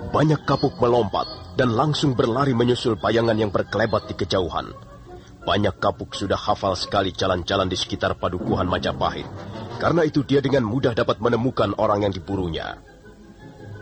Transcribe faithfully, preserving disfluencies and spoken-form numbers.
banyak kapuk melompat dan langsung berlari menyusul bayangan yang berkelebat di kejauhan. Banyak kapuk sudah hafal sekali jalan-jalan di sekitar padukuhan Majapahit. Karena itu dia dengan mudah dapat menemukan orang yang diburunya.